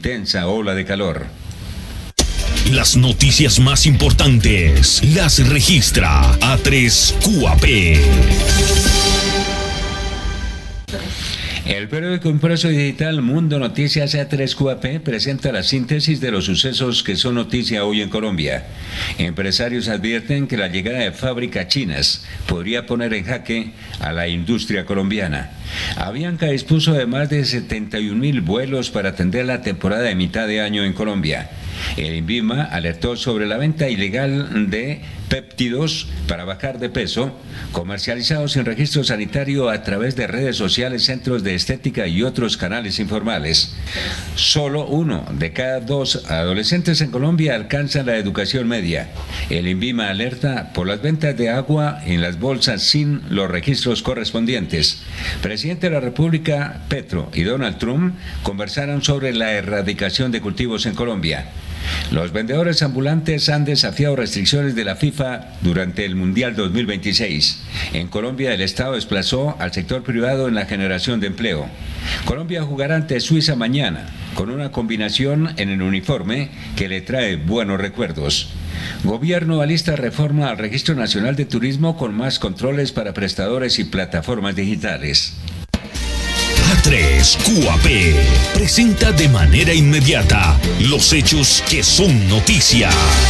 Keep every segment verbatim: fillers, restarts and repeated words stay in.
intensa ola de calor. Las noticias más importantes las registra A tres Q A P. El periódico impreso y digital Mundo Noticias A tres Q A P presenta la síntesis de los sucesos que son noticia hoy en Colombia. Empresarios advierten que la llegada de fábricas chinas podría poner en jaque a la industria colombiana. Avianca dispuso de más de setenta y un mil vuelos para atender la temporada de mitad de año en Colombia. El INVIMA alertó sobre la venta ilegal de péptidos para bajar de peso, comercializados sin registro sanitario a través de redes sociales, centros de estética y otros canales informales. Solo uno de cada dos adolescentes en Colombia alcanza la educación media. El INVIMA alerta por las ventas de agua en las bolsas sin los registros correspondientes. Presidente de la República, Petro, y Donald Trump conversaron sobre la erradicación de cultivos en Colombia. Los vendedores ambulantes han desafiado restricciones de la FIFA durante el Mundial dos mil veintiséis. En Colombia, el Estado desplazó al sector privado en la generación de empleo. Colombia jugará ante Suiza mañana, con una combinación en el uniforme que le trae buenos recuerdos. Gobierno alista reforma al Registro Nacional de Turismo con más controles para prestadores y plataformas digitales. A tres Q A P presenta de manera inmediata los hechos que son noticia.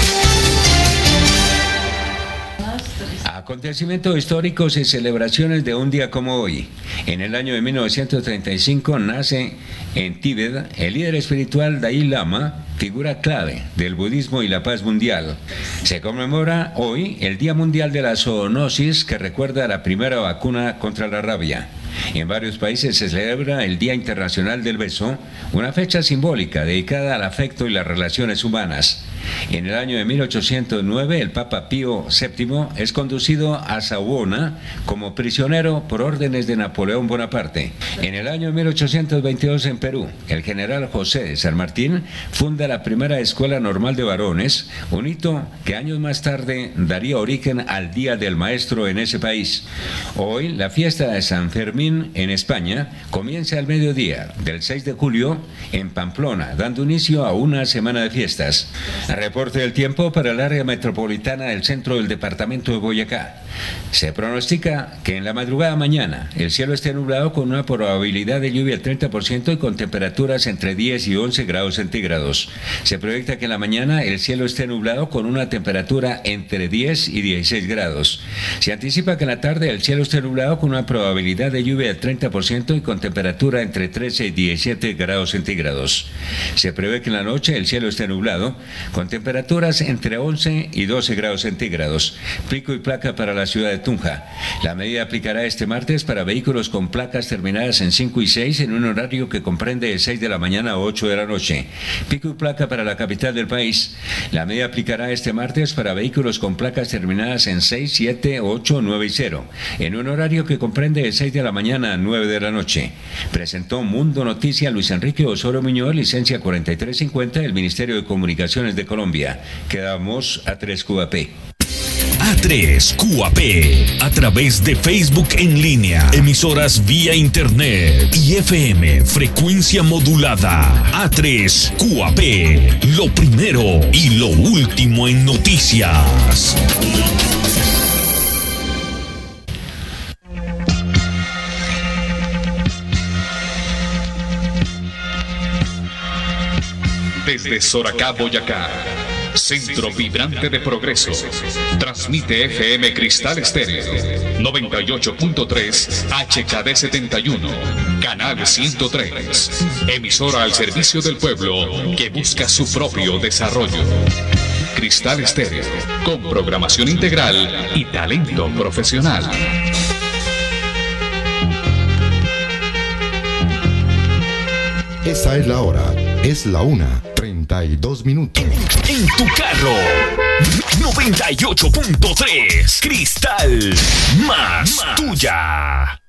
Acontecimientos históricos y celebraciones de un día como hoy. En el año de mil novecientos treinta y cinco nace en Tíbet el líder espiritual Dalai Lama, figura clave del budismo y la paz mundial. Se conmemora hoy el Día Mundial de la Zoonosis, que recuerda la primera vacuna contra la rabia. En varios países se celebra el Día Internacional del Beso, una fecha simbólica dedicada al afecto y las relaciones humanas. En el año de mil ochocientos nueve, el Papa Pío séptimo es conducido a Savona como prisionero por órdenes de Napoleón Bonaparte. En el año de mil ochocientos veintidós, en Perú, el general José de San Martín funda la primera escuela normal de varones, un hito que años más tarde daría origen al Día del Maestro en ese país. Hoy, la fiesta de San Fermín en España comienza al mediodía del seis de julio en Pamplona, dando inicio a una semana de fiestas. Reporte del tiempo para el área metropolitana del centro del departamento de Boyacá. Se pronostica que en la madrugada mañana el cielo esté nublado con una probabilidad de lluvia del treinta por ciento y con temperaturas entre diez y once grados centígrados. Se proyecta que en la mañana el cielo esté nublado con una temperatura entre diez y dieciséis grados. Se anticipa que en la tarde el cielo esté nublado con una probabilidad de lluvia del treinta por ciento y con temperatura entre trece y diecisiete grados centígrados. Se prevé que en la noche el cielo esté nublado con temperaturas entre once y doce grados centígrados. Pico y placa para la ciudad de Tunja. La medida aplicará este martes para vehículos con placas terminadas en cinco y seis en un horario que comprende de seis de la mañana a ocho de la noche. Pico y placa para la capital del país. La medida aplicará este martes para vehículos con placas terminadas en seis, siete, ocho, nueve y cero, en un horario que comprende de seis de la mañana a nueve de la noche. Presentó Mundo Noticia Luis Enrique Osorio Muñoz, licencia cuarenta y tres cincuenta del Ministerio de Comunicaciones de Colombia. Quedamos a tres Q A P. A tres Q A P, a través de Facebook en línea, emisoras vía internet y F M, frecuencia modulada. A tres Q A P, lo primero y lo último en noticias. Desde Soracá, Boyacá, centro vibrante de progreso, transmite F M Cristal Estéreo, noventa y ocho punto tres H K D setenta y uno, canal ciento tres, emisora al servicio del pueblo que busca su propio desarrollo. Cristal Estéreo, con programación integral y talento profesional. Esa es la hora, es la una, treinta y dos minutos. En tu carro, noventa y ocho punto tres, Cristal más, más tuya.